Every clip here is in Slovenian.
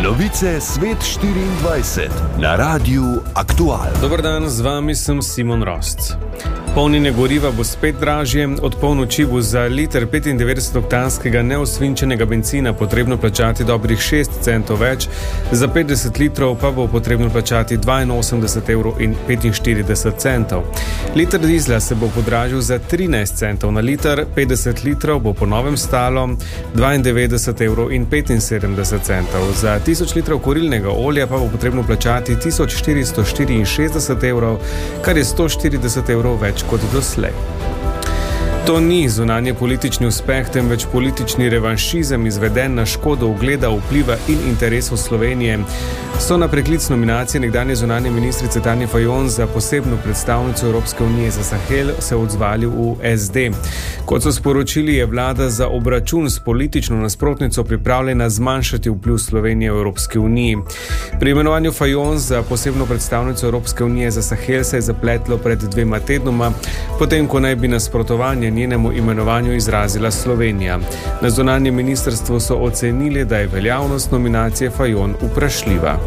Novice Svet 24 na Radiu Aktual. Dober dan, z vami sem Simon Rost. Polnjenje goriva bo spet dražje. Od polnoči bo za liter 95-oktanskega neosvinčenega bencina potrebno plačati dobrih 6 centov več, za 50 litrov pa bo potrebno plačati 82,45 €. Liter dizla se bo podražil za 13 centov na liter, 50 litrov bo po novem stalo 92,75 €. Za 1000 litrov kurilnega olja pa bo potrebno plačati 1464 €, kar je 140 € več kot doslej. To ni zunanje politični uspeh, temveč politični revanšizem izveden na škodo ugleda, vpliva in interesov Slovenije. So na preklic nominacije nekdanje zunanje ministrice Tanje Fajon za posebno predstavnico Evropske unije za Sahel se odzvali v SD. Kot so sporočili, je vlada za obračun s politično nasprotnico pripravljena zmanjšati vpliv Slovenije v Evropski uniji. Pri imenovanju Fajon za posebno predstavnico Evropske unije za Sahel se je zapletlo pred 2 tednoma, potem ko naj bi nasprotovanje njenemu imenovanju izrazila Slovenija. Na zunanjem ministrstvu so ocenili, da je veljavnost nominacije Fajon vprašljiva.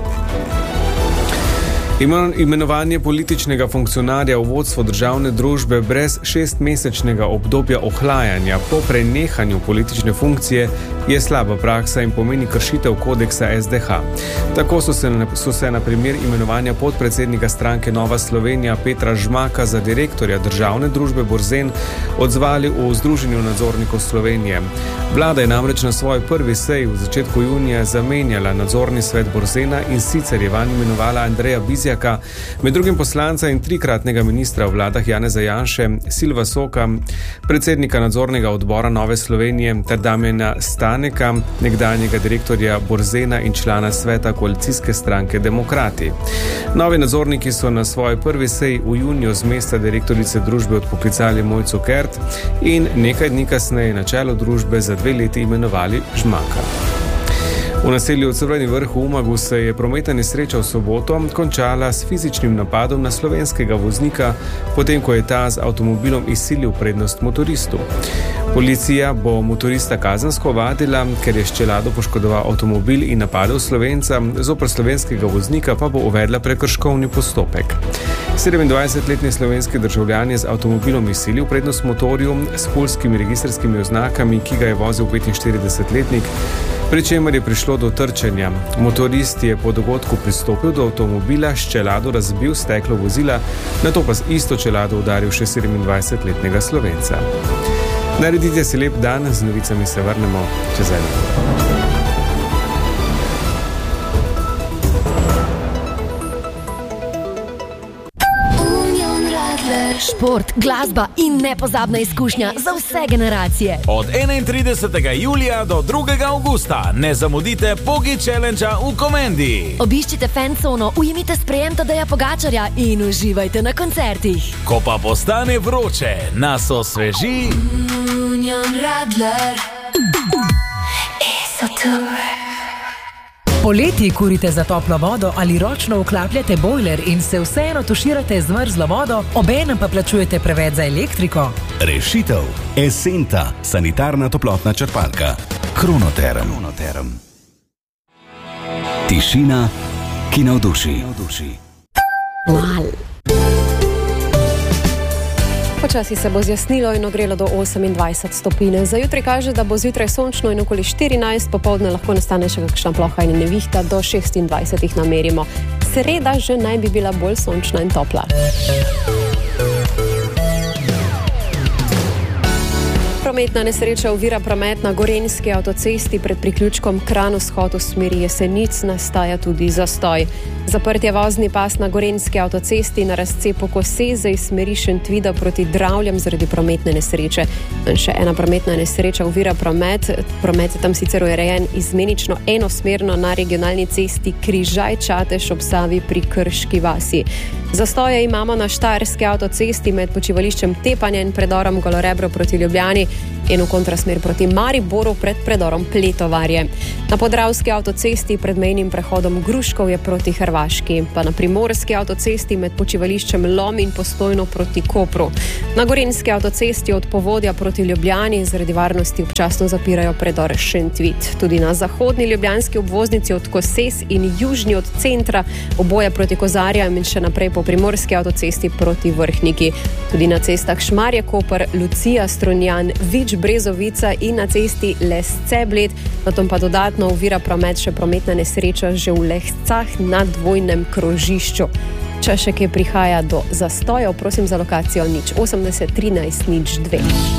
Imenovanje političnega funkcionarja v vodstvo državne družbe brez 6-mesečnega obdobja ohlajanja po prenehanju politične funkcije je slaba praksa in pomeni kršitev kodeksa SDH. Tako so se na primer imenovanja podpredsednika stranke Nova Slovenija Petra Žmaka za direktorja državne družbe Borzen odzvali v Združenju nadzornikov Slovenije. Vlada je namreč na svoji prvi seji v začetku junija zamenjala nadzorni svet Borzena in sicer je vanj imenovala Andreja Bizjaka, med drugim poslanca in 3-kratnega ministra v vladah Janeza Janše, Silva Soka, predsednika nadzornega odbora Nove Slovenije ter Damjana Staneka, nekdanjega direktorja Borzena in člana sveta koalicijske stranke Demokrati. Novi nadzorniki so na svoji prvi seji v juniju z mesta direktorice družbe odpoklicali Mojco Kert in nekaj dni kasneje na čelo družbe za 2 leti imenovali Žmaka. V naselju Crveni vrh v Umagu se je prometna nesreča v soboto končala s fizičnim napadom na slovenskega voznika, potem ko je ta z avtomobilom izsilil prednost motoristu. Policija bo motorista kazensko ovadila, ker je s čelado poškodoval avtomobil in napadel Slovenca, zoper slovenskega voznika pa bo uvedla prekrškovni postopek. 27-letni slovenski državljan je z avtomobilom izsilil prednost motorju s poljskimi registrskimi oznakami, ki ga je vozil 45-letnik, pri čemer je prišlo do trčenja. Motorist je po dogodku pristopil do avtomobila, s čelado razbil steklo vozila, nato pa z isto čelado udaril še 27-letnega Slovenca. Naredite si lep dan, z novicami se vrnemo čez eno. Šport, glasba in nepozabna izkušnja za vse generacije. Od 31. julija do 2. avgusta ne zamudite Pogi Challenge-a v Komendi. Obiščite fancono, ujemite sprejem Tadeja Pogačarja in uživajte na koncertih. Ko pa postane vroče, nas osveži Union Radler. Poleti kurite za toplo vodo ali ročno vklapljate bojler in se vseeno tuširate z mrzlo vodo, obenem pa plačujete preveč za elektriko? Rešitev. Esenta, sanitarna toplotna črpalka. Kronoterm. Tišina, ki navduši. Počasi se bo zjasnilo in ogrelo do 28 stopinj. Za jutri kaže, da bo zjutraj sončno in okoli 14, popoldne lahko nastane še kakšna ploha in nevihta, do 26 namerimo. Sreda že naj bi bila bolj sončna in topla. Prometna nesreča ovira promet na Gorenjski avtocesti pred priključkom Kranj-Vzhod v smeri Jesenic, nastaja tudi zastoj. Zaprt je vozni pas na Gorenjski avtocesti na razcepu Koseze iz smeri Šentvida proti Dravljam zaradi prometne nesreče. In še ena prometna nesreča ovira promet. Promet je tam sicer urejen izmenično enosmerno na regionalni cesti Križaj-Čatež ob Savi pri Krški vasi. Zastoje imamo na Štajerski avtocesti med počivališčem Tepanje in predorom Golorebro proti Ljubljani. in v kontrasmer proti Mariboru pred predorom Pletovarje. Na podravski avtocesti pred mejnim prehodom Gruškovje proti Hrvaški, pa na primorski avtocesti med počivališčem Lom in Postojno proti Kopru. Na gorenjski avtocesti od Povodja proti Ljubljani zaradi varnosti občasno zapirajo predor Šentvit. Tudi na zahodni ljubljanski obvoznici od Koses in južni od centra oboje proti Kozarjem in še naprej po primorski avtocesti proti Vrhniki. Tudi na cestah Šmarje-Koper, Lucija, Strunjan, Vič-Brezovica in na cesti Lesce-Bled, nato pa dodatno ovira promet še prometna nesreča že v Lescah na dvojnem krožišču. Če še kje prihaja do zastojev, prosim za lokacijo 080 13 02.